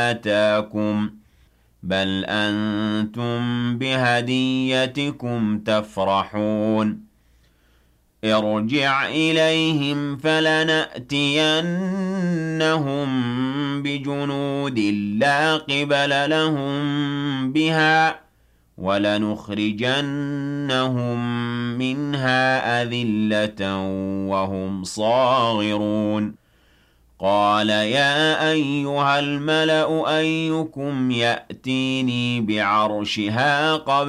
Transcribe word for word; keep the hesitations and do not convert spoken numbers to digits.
آتاكم بل أنتم بهديتكم تفرحون ارجع إليهم فلنأتينهم بجنود لا قبل لهم بها ولنخرجنهم منها أذلة وهم صاغرون قال يا أيها الملأ أيكم يأتيني بعرشها قبل